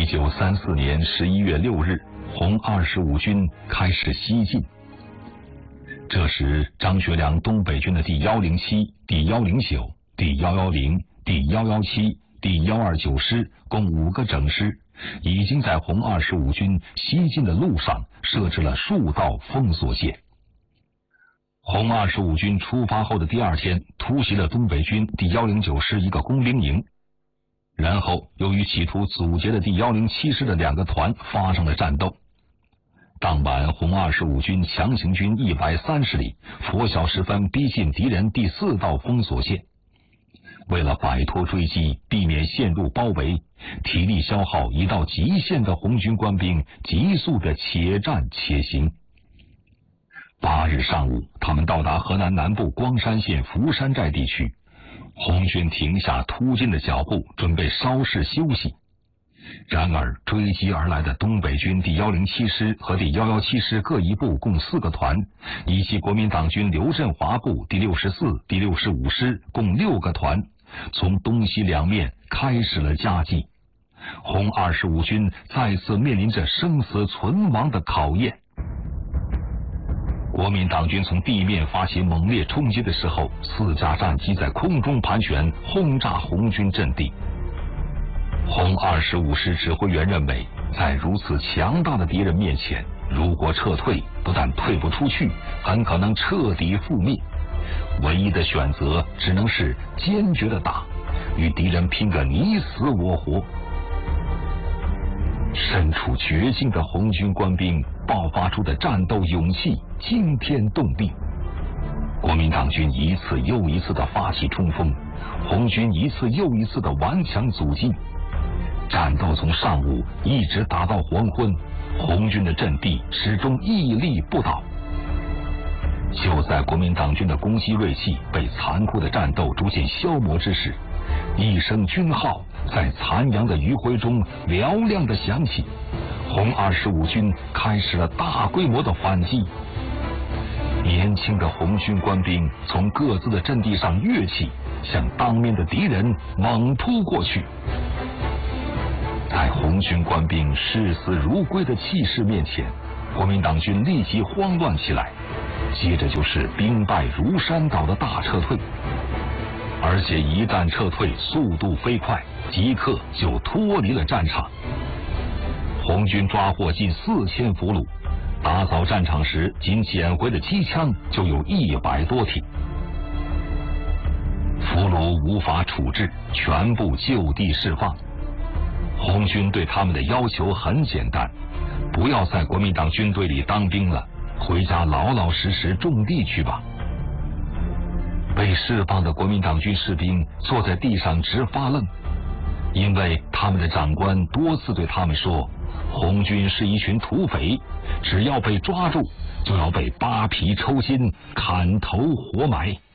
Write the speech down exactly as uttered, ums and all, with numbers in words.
九三四年十一月六日，红二十五军开始西进。这时，张学良东北军的第一零七、第一零九、第一一零、第一一七、第一二九师共五个整师，已经在红二十五军西进的路上设置了数道封锁线。红二十五军出发后的第二天，突袭了东北军第一零九师一个工兵营，然后又与企图阻截的第一零七师的两个团发生了战斗。当晚，红二十五军强行军一百三十里，拂晓时分逼近敌人第四道封锁线。为了摆脱追击，避免陷入包围，体力消耗已到极限的红军官兵急速的且战且行。八日上午，他们到达河南南部光山县福山寨地区，红军停下突进的脚步，准备稍事休息。然而，追击而来的东北军第一零七师和第一一七师各一部共四个团，以及国民党军刘振华部第六十四、第六十五师共六个团，从东西两面开始了夹击。红二十五军再次面临着生死存亡的考验。国民党军从地面发起猛烈冲击的时候，四架战机在空中盘旋，轰炸红军阵地。红二十五师指挥员认为，在如此强大的敌人面前，如果撤退，不但退不出去，很可能彻底覆灭。唯一的选择只能是坚决的打，与敌人拼个你死我活。身处绝境的红军官兵爆发出的战斗勇气惊天动地。国民党军一次又一次的发起冲锋，红军一次又一次的顽强阻击。战斗从上午一直打到黄昏，红军的阵地始终屹立不倒。就在国民党军的攻击锐气被残酷的战斗逐渐消磨之时，一声军号在残阳的余晖中嘹亮的响起，红二十五军开始了大规模的反击。年轻的红军官兵从各自的阵地上跃起，向当面的敌人猛扑过去。在红军官兵视死如归的气势面前，国民党军立即慌乱起来，接着就是兵败如山倒的大撤退。而且一旦撤退，速度飞快，即刻就脱离了战场。红军抓获近四千俘虏，打扫战场时仅捡回的机枪就有一百多挺。俘虏无法处置，全部就地释放。红军对他们的要求很简单，不要在国民党军队里当兵了，回家老老实实种地去吧。被释放的国民党军士兵坐在地上直发愣，因为他们的长官多次对他们说，红军是一群土匪，只要被抓住，就要被扒皮抽筋、砍头活埋。